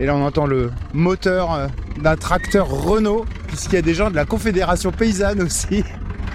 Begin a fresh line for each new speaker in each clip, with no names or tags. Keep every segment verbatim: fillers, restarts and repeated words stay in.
Et là, on entend le moteur d'un tracteur Renault, puisqu'il y a des gens de la Confédération Paysanne aussi.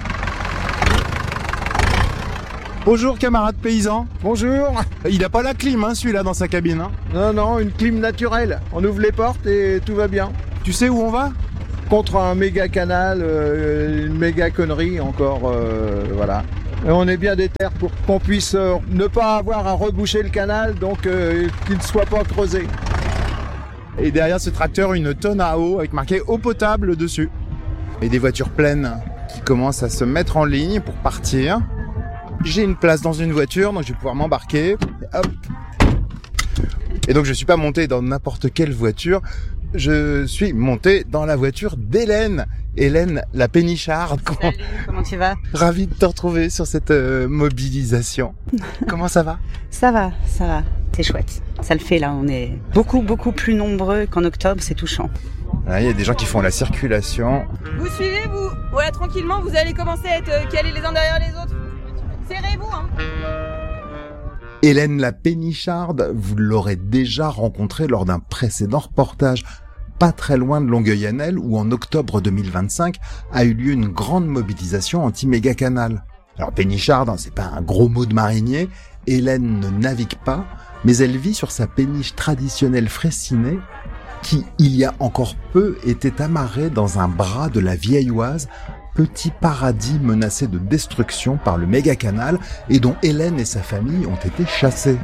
Bonjour camarades paysans.
Bonjour.
Il n'a pas la clim hein, celui-là dans sa cabine. Hein.
Non, non, une clim naturelle. On ouvre les portes et tout va bien.
Tu sais où on va ?
Contre un méga canal, euh, une méga connerie encore, euh, voilà. Et on est bien déter pour qu'on puisse euh, ne pas avoir à reboucher le canal, donc euh, qu'il ne soit pas creusé.
Et derrière ce tracteur, une tonne à eau avec marqué eau potable dessus. Et des voitures pleines qui commencent à se mettre en ligne pour partir. J'ai une place dans une voiture, donc je vais pouvoir m'embarquer. Hop. Et donc je suis pas monté dans n'importe quelle voiture. Je suis monté dans la voiture d'Hélène. Hélène, la pénicharde.
Salut, comment tu vas ?
Ravi de te retrouver sur cette euh, mobilisation. Comment ça va ?
Ça va, ça va. C'est chouette. Ça le fait là, on est beaucoup, beaucoup plus nombreux qu'en octobre, c'est touchant.
Il y a des gens qui font la circulation.
Vous suivez, vous ? Voilà, tranquillement, vous allez commencer à être calés les uns derrière les autres. Serrez-vous, hein.
Hélène la pénicharde, vous l'aurez déjà rencontrée lors d'un précédent reportage, pas très loin de Longueuil-Annel, où en octobre deux mille vingt-cinq a eu lieu une grande mobilisation anti-méga-canal. Alors pénicharde, hein, c'est pas un gros mot de marinier, Hélène ne navigue pas, mais elle vit sur sa péniche traditionnelle Fraissinet, qui, il y a encore peu, était amarrée dans un bras de la Vieille Oise, petit paradis menacé de destruction par le méga-canal et dont Hélène et sa famille ont été chassées.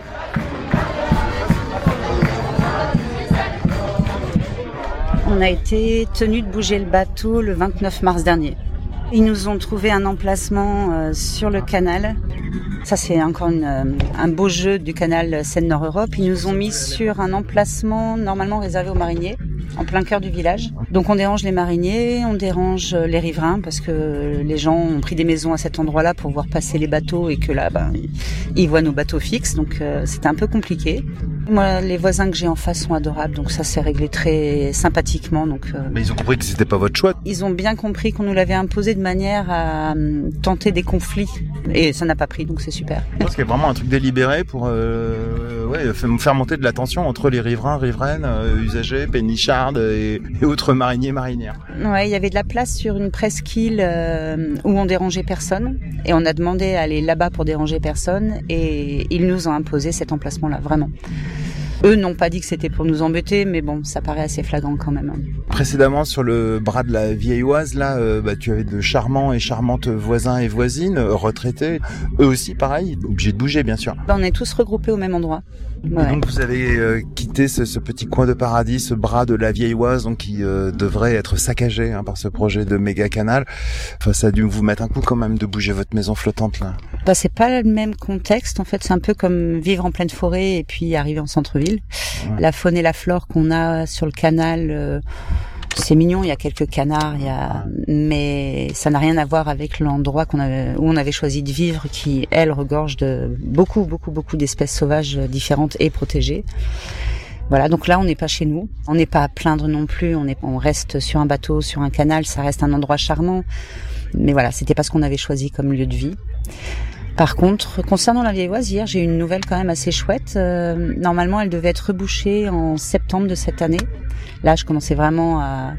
On a été tenus de bouger le bateau le vingt-neuf mars dernier. Ils nous ont trouvé un emplacement euh, sur le canal. Ça, c'est encore une, euh, un beau jeu du canal Seine-Nord-Europe. Ils nous ont mis sur un emplacement normalement réservé aux mariniers, en plein cœur du village. Donc on dérange les mariniers, on dérange les riverains parce que les gens ont pris des maisons à cet endroit-là pour voir passer les bateaux et que là, ben, ils voient nos bateaux fixes. Donc euh, c'était un peu compliqué. Moi, les voisins que j'ai en face sont adorables, donc ça s'est réglé très sympathiquement. Donc, euh,
Mais ils ont compris que c'était pas votre choix.
Ils ont bien compris qu'on nous l'avait imposé de manière à euh, tenter des conflits. Et ça n'a pas pris, donc c'est super.
Je pense qu'il y a vraiment un truc délibéré pour euh, ouais, faire monter de la tension entre les riverains, riveraines, euh, usagers, pénichardes et, et autres mariniers, marinières.
Ouais, il y avait de la place sur une presqu'île euh, où on dérangeait personne. Et on a demandé à aller là-bas pour déranger personne. Et ils nous ont imposé cet emplacement-là, vraiment. Eux n'ont pas dit que c'était pour nous embêter, mais bon, ça paraît assez flagrant quand même.
Précédemment, sur le bras de la Vieille Oise, là, euh, bah, tu avais de charmants et charmantes voisins et voisines, euh, retraités. Eux aussi, pareil, obligés de bouger, bien sûr.
Bah, on est tous regroupés au même endroit. Ouais.
Et donc, vous avez euh, quitté ce, ce petit coin de paradis, ce bras de la Vieille Oise, donc qui euh, devrait être saccagé hein, par ce projet de méga canal. Enfin, ça a dû vous mettre un coup quand même de bouger votre maison flottante, là.
Bah, c'est pas le même contexte. En fait, c'est un peu comme vivre en pleine forêt et puis arriver en centre-ville. Ouais. La faune et la flore qu'on a sur le canal, euh, c'est mignon. Il y a quelques canards, il y a, mais ça n'a rien à voir avec l'endroit qu'on avait, où on avait choisi de vivre, qui elle regorge de beaucoup, beaucoup, beaucoup d'espèces sauvages différentes et protégées. Voilà, donc là on n'est pas chez nous, on n'est pas à plaindre non plus. On est, on reste sur un bateau, sur un canal, ça reste un endroit charmant. Mais voilà, c'était pas ce qu'on avait choisi comme lieu de vie. Par contre, concernant la Vieille Oise, hier, j'ai eu une nouvelle quand même assez chouette. Euh, normalement, elle devait être rebouchée en septembre de cette année. Là, je commençais vraiment à,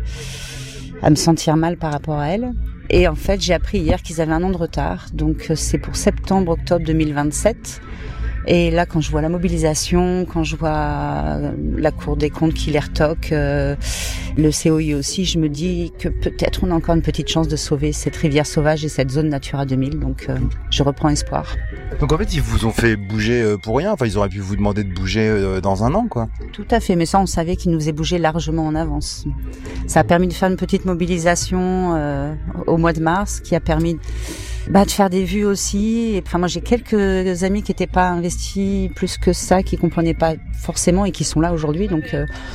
à me sentir mal par rapport à elle. Et en fait, j'ai appris hier qu'ils avaient un an de retard. Donc, c'est pour septembre-octobre deux mille vingt-sept. Et là, quand je vois la mobilisation, quand je vois la Cour des comptes qui les retoque, euh, le C O I aussi, je me dis que peut-être on a encore une petite chance de sauver cette rivière sauvage et cette zone Natura deux mille. Donc, euh, je reprends espoir.
Donc en fait, ils vous ont fait bouger pour rien. Enfin, ils auraient pu vous demander de bouger dans un an, quoi.
Tout à fait. Mais ça, on savait qu'ils nous faisaient bouger largement en avance. Ça a permis de faire une petite mobilisation euh, au mois de mars, qui a permis bah, de faire des vues aussi. Et enfin, moi, j'ai quelques amis qui n'étaient pas investis plus que ça, qui comprenaient pas forcément et qui sont là aujourd'hui. Donc, euh,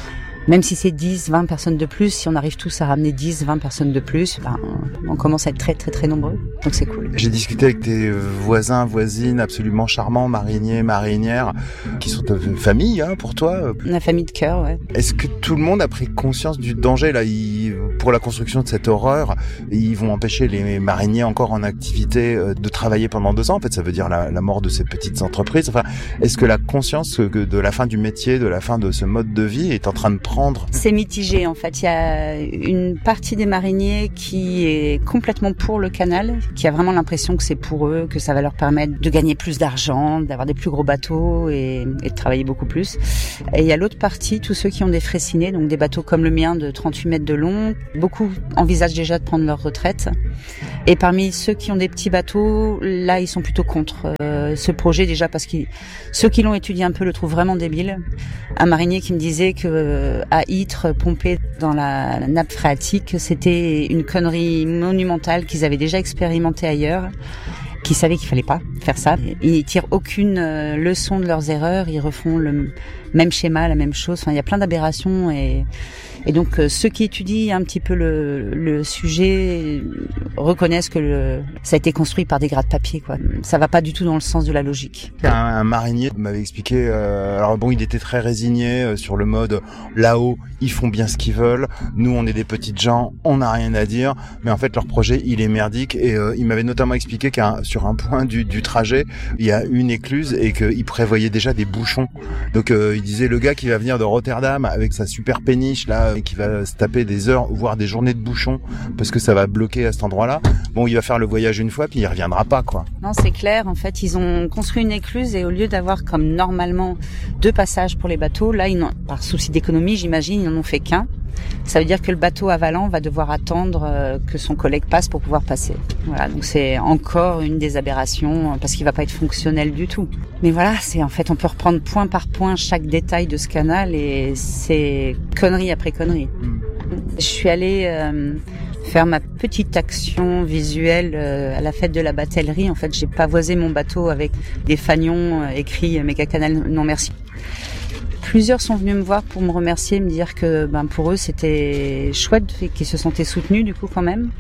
Même si c'est dix, vingt personnes de plus, si on arrive tous à ramener dix, vingt personnes de plus, ben, on commence à être très très très nombreux. Donc c'est cool.
J'ai discuté avec tes voisins, voisines absolument charmants, mariniers, marinières, qui sont de famille hein, pour toi.
La famille de cœur, ouais.
Est-ce que tout le monde a pris conscience du danger là ils, pour la construction de cette horreur, ils vont empêcher les mariniers encore en activité de travailler pendant deux ans. En fait, ça veut dire la, la mort de ces petites entreprises. Enfin, est-ce que la conscience que de la fin du métier, de la fin de ce mode de vie est en train de prendre?
C'est mitigé en fait. Il y a une partie des mariniers qui est complètement pour le canal, qui a vraiment l'impression que c'est pour eux, que ça va leur permettre de gagner plus d'argent, d'avoir des plus gros bateaux et, et de travailler beaucoup plus. Et il y a l'autre partie, tous ceux qui ont des Freycinet, donc des bateaux comme le mien de trente-huit mètres de long. Beaucoup envisagent déjà de prendre leur retraite. Et parmi ceux qui ont des petits bateaux, là, ils sont plutôt contre euh, ce projet déjà parce que ceux qui l'ont étudié un peu le trouvent vraiment débile. Un marinier qui me disait que euh, à Ytre, pomper dans la, la nappe phréatique, c'était une connerie monumentale qu'ils avaient déjà expérimenté ailleurs, qu'ils savaient qu'il fallait pas faire ça. Ils tirent aucune euh, leçon de leurs erreurs, ils refont le même schéma, la même chose. Enfin, il y a plein d'aberrations et Et donc, euh, ceux qui étudient un petit peu le, le sujet reconnaissent que le, ça a été construit par des gras de papier, quoi. Ça va pas du tout dans le sens de la logique.
Un, un marinier m'avait expliqué, euh, alors bon, il était très résigné euh, sur le mode, là-haut, ils font bien ce qu'ils veulent, nous, on est des petites gens, on n'a rien à dire, mais en fait, leur projet, il est merdique, et euh, il m'avait notamment expliqué qu'un sur un point du, du trajet, il y a une écluse, et qu'il prévoyait déjà des bouchons. Donc, euh, il disait, le gars qui va venir de Rotterdam, avec sa super péniche, là, et qui va se taper des heures, voire des journées de bouchons, parce que ça va bloquer à cet endroit-là. Bon, il va faire le voyage une fois, puis il reviendra pas, quoi.
Non, c'est clair. En fait, ils ont construit une écluse et au lieu d'avoir comme normalement deux passages pour les bateaux, là, ils n'ont, par souci d'économie, j'imagine, ils n'en ont fait qu'un. Ça veut dire que le bateau avalant va devoir attendre euh, que son collègue passe pour pouvoir passer. Voilà, donc c'est encore une des aberrations parce qu'il va pas être fonctionnel du tout. Mais voilà, c'est en fait on peut reprendre point par point chaque détail de ce canal et c'est connerie après connerie. Mmh. Je suis allée euh, faire ma petite action visuelle euh, à la fête de la batellerie. En fait, j'ai pavoisé mon bateau avec des fanions euh, écrits méga canal non merci. Plusieurs sont venus me voir pour me remercier, me dire que ben pour eux c'était chouette et qu'ils se sentaient soutenus du coup quand même.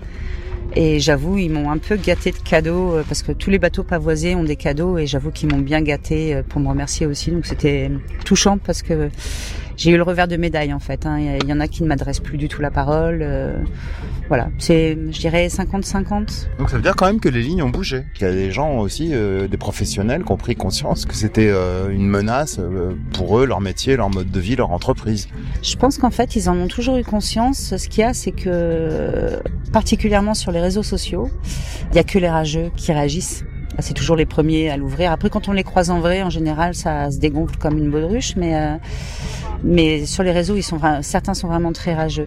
Et j'avoue, ils m'ont un peu gâté de cadeaux parce que tous les bateaux pavoisés ont des cadeaux et j'avoue qu'ils m'ont bien gâté pour me remercier aussi. Donc c'était touchant parce que j'ai eu le revers de médaille en fait. Il y en a qui ne m'adressent plus du tout la parole. Voilà, c'est, je dirais, cinquante cinquante.
Donc ça veut dire quand même que les lignes ont bougé. Qu'il y a des gens aussi, euh, des professionnels qui ont pris conscience que c'était euh, une menace euh, pour eux, leur métier, leur mode de vie, leur entreprise.
Je pense qu'en fait, ils en ont toujours eu conscience. Ce qu'il y a, c'est que, particulièrement sur les réseaux sociaux, il y a que les rageux qui réagissent. C'est toujours les premiers à l'ouvrir. Après, quand on les croise en vrai, en général, ça se dégonfle comme une baudruche. Mais, euh, mais sur les réseaux, ils sont, certains sont vraiment très rageux.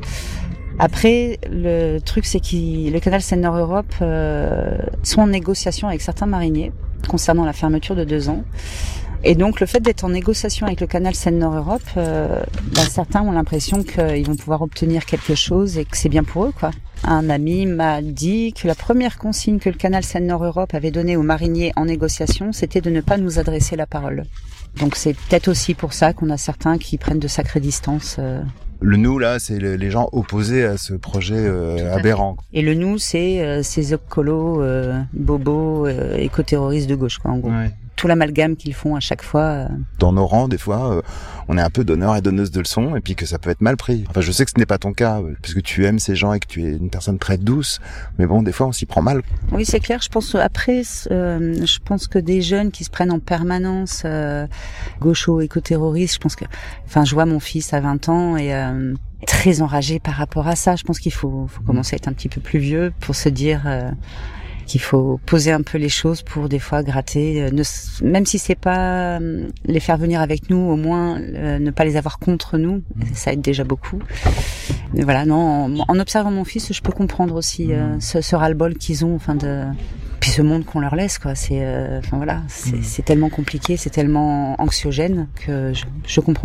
Après, le truc, c'est que le canal Seine-Nord-Europe euh, sont en négociation avec certains mariniers concernant la fermeture de deux ans. Et donc, le fait d'être en négociation avec le canal Seine-Nord-Europe, euh, bah, certains ont l'impression qu'ils vont pouvoir obtenir quelque chose et que c'est bien pour eux, quoi. Un ami m'a dit que la première consigne que le canal Seine-Nord-Europe avait donnée aux mariniers en négociation, c'était de ne pas nous adresser la parole. Donc, c'est peut-être aussi pour ça qu'on a certains qui prennent de sacrées distances. Euh,
Le nous, là, c'est le, les gens opposés à ce projet euh, aberrant.
Et le nous, c'est euh, ces écolos, euh, bobos, euh, éco-terroristes de gauche, quoi, en gros. Ouais. Tout l'amalgame qu'ils font à chaque fois. Euh...
Dans nos rangs, des fois, euh, on est un peu donneur et donneuse de leçons, et puis que ça peut être mal pris. Enfin, je sais que ce n'est pas ton cas, parce que tu aimes ces gens et que tu es une personne très douce, mais bon, des fois, on s'y prend mal.
Oui, c'est clair. Je pense après, euh, je pense que des jeunes qui se prennent en permanence euh, gauchos, éco-terroristes, je pense que, enfin, je vois mon fils à vingt ans et euh, très enragé par rapport à ça. Je pense qu'il faut, faut commencer à être un petit peu plus vieux pour se dire. Euh, qu'il faut poser un peu les choses pour des fois gratter, ne, même si c'est pas euh, les faire venir avec nous, au moins euh, ne pas les avoir contre nous, ça aide déjà beaucoup. Mais voilà, non, en, en observant mon fils, je peux comprendre aussi euh, ce, ce ras-le-bol qu'ils ont, enfin de, puis ce monde qu'on leur laisse, quoi. C'est, euh, enfin voilà, c'est, c'est tellement compliqué, c'est tellement anxiogène que je, je comprends.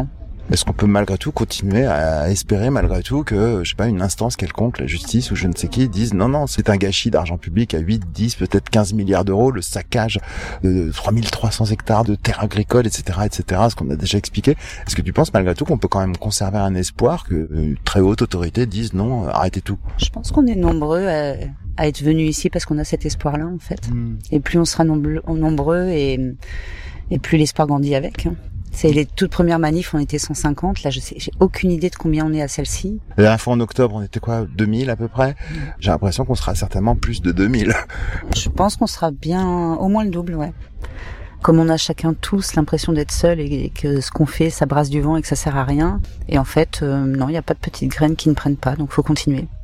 Est-ce qu'on peut malgré tout continuer à espérer malgré tout que, je sais pas, une instance quelconque, la justice ou je ne sais qui, disent non, non, c'est un gâchis d'argent public à huit, dix, peut-être quinze milliards d'euros, le saccage de trois mille trois cents hectares de terres agricoles, et cetera, et cetera, ce qu'on a déjà expliqué. Est-ce que tu penses malgré tout qu'on peut quand même conserver un espoir que une très haute autorité dise non, arrêtez tout?
Je pense qu'on est nombreux à, à être venus ici parce qu'on a cet espoir-là, en fait. Mmh. Et plus on sera nombreux, nombreux et, et plus l'espoir grandit avec. C'est les toutes premières manifs, on était cent cinquante. Là, je sais, j'ai aucune idée de combien on est à celle-ci.
La dernière fois en octobre, on était quoi, deux mille à peu près. J'ai l'impression qu'on sera certainement plus de deux mille.
Je pense qu'on sera bien, au moins le double, ouais. Comme on a chacun tous l'impression d'être seul et que ce qu'on fait, ça brasse du vent et que ça sert à rien. Et en fait, euh, non, il n'y a pas de petites graines qui ne prennent pas, donc faut continuer.